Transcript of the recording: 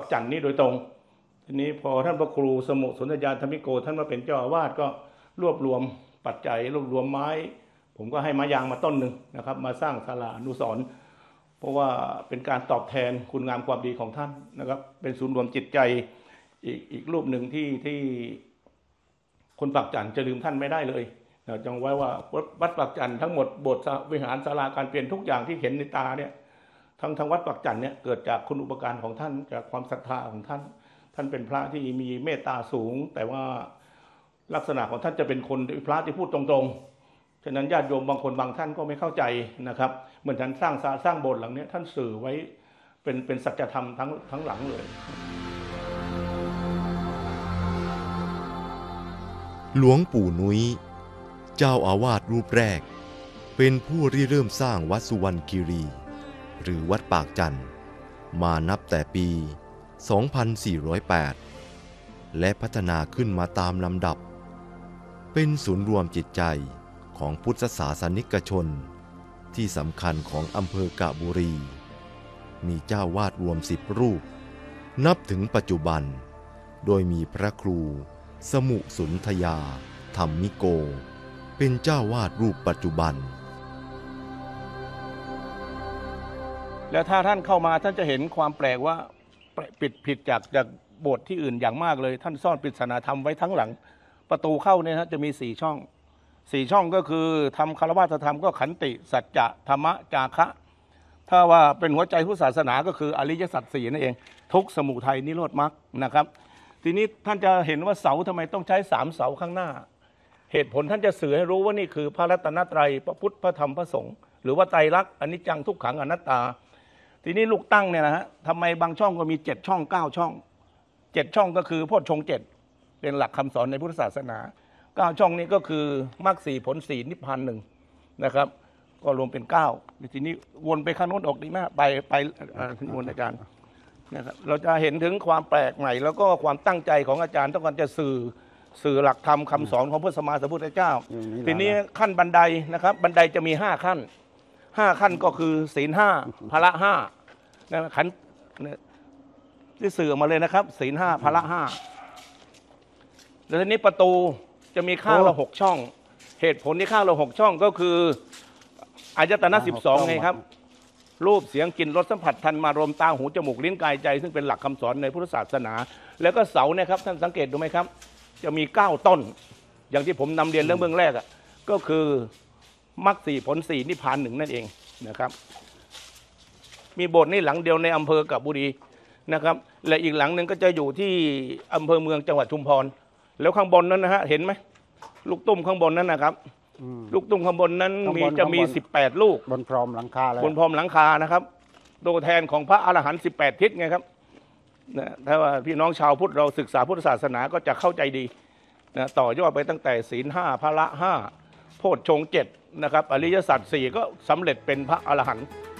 จันทร์นี้โดยตรงทีนี้พอท่านพระครูสมุสนธยาธรรมิโกท่านมาเป็นเจ้าอาวาสก็รวบรวมปัจจัยรวบรวมไม้ผมก็ให้ไม้ยางมาต้นหนึ่งนะครับมาสร้างศาลาอนุสรณ์เพราะว่าเป็นการตอบแทนคุณงามความดีของท่านนะครับเป็นศูนย์รวมจิตใจอีกรูปหนึ่งที่คนปากจันทร์จะลืมท่านไม่ได้เลยจงไว้ว่าวัดปากจันทร์ทั้งหมดโบสถ์วิหารศาลาการเปลี่ยนทุกอย่างที่เห็นในตาเนี่ยทั้งวัดปากจันทร์เนี่ยเกิดจากคุณอุปการของท่านจากความศรัทธาของท่านท่านเป็นพระที่มีเมตตาสูงแต่ว่าลักษณะของท่านจะเป็นคนพระที่พูดตรงๆฉะนั้นญาติโยมบางคนบางท่านก็ไม่เข้าใจนะครับเหมือนท่านสร้างโบสถ์หลังนี้ท่านสื่อไว้เป็นสัจธรรมทั้งหลังเลยหลวงปู่นุ้ยเจ้าอาวาสรูปแรกเป็นผู้ริเริ่มสร้างวัดสุวรรณคีรีหรือวัดปากจันทร์มานับแต่ปี 2408 และพัฒนาขึ้นมาตามลำดับเป็นศูนย์รวมจิตใจของพุทธศาสนิกชนที่สำคัญของอำเภอกะบุรีมีเจ้าวาดรวม10 รูปนับถึงปัจจุบันโดยมีพระครูสมุสุนทยาธรรมิโกเป็นเจ้าวาดรูปปัจจุบันแล้วถ้าท่านเข้ามาท่านจะเห็นความแปลกว่าผิดจากโบสถ์ที่อื่นอย่างมากเลยท่านซ่อนปริศนาธรรมไว้ทั้งหลังประตูเข้าเนี่ยจะมี4 ช่อง4 ช่องก็คือทำคารวะธรรมก็ขันติสัจจะธรรมะจาคะถ้าว่าเป็นหัวใจพุทธศาสนาก็คืออริยสัจ4นั่นเองทุกข์สมุทัยนิโรธมรรคนะครับทีนี้ท่านจะเห็นว่าเสาทำไมต้องใช้3 เสาข้างหน้าเหตุผลท่านจะสื่อให้รู้ว่านี่คือพระรัตนตรัยพระพุทธพระธรรมพระสงฆ์หรือว่าไตรลักษณ์อนิจจังทุกขังอนัตตาทีนี้ลูกตั้งเนี่ยนะฮะทำไมบางช่องก็มี7 ช่อง9 ช่อง7 ช่องก็คือโพชฌงค์ 7เป็นหลักคำสอนในพุทธศาสนา9 ช่องนี้ก็คือมรรค4ผล4นิพพาน1นะครับก็รวมเป็น9ทีนี้วนไปข้างโน้นออกดีมากไปวนอาจารย์นะครับเราจะเห็นถึงความแปลกใหม่แล้วก็ความตั้งใจของอาจารย์ต้องการจะสื่อหลักธรรมคำสอนของพระสัมมาสัมพุทธเจ้าทีนี้ขั้นบันไดนะครับบันไดจะมี5 ขั้นก็คือศีล5พละ5นะขันที่สื่อออกมาเลยนะครับศีล5พละ5แล้วทีนี้ประตูจะมีข้างละ6 ช่องเหตุผลที่ข้างละ6 ช่องก็คืออายตนะ12ไงครับรูปเสียงกลิ่นรสสัมผัสทันมารมตาหูจมูกลิ้นกายใจซึ่งเป็นหลักคำสอนในพุทธศาสนาแล้วก็เสาเนี่ยครับท่านสังเกตดูไหมครับจะมี9 ต้นอย่างที่ผมนำเรียนเรื่องเบื้องแรกก็คือมรรค4ผล4นิพพาน1นั่นเองนะครับมีโบสถ์นี้หลังเดียวในอำเภอกะบุรีนะครับและอีกหลังหนึ่งก็จะอยู่ที่อำเภอเมืองจังหวัดชุมพรแล้วข้างบนนั้นนะฮะเห็นไหมลูกตุ้มข้างบนนั้นนะครับลูกตุ้มข้างบนนั้นจะมี18 ลูกบนพรมหลังคาเลยบนพรมหลังคานะครับตัวแทนของพระอรหันต์18 ทิศไงครับนะถ้าว่าพี่น้องชาวพุทธเราศึกษาพุทธศาสนาก็จะเข้าใจดีนะต่อยอดไปตั้งแต่ศีล5พละ5โพชฌงค์ 7นะครับอริยสัจ4ก็สำเร็จเป็นพระอรหันต์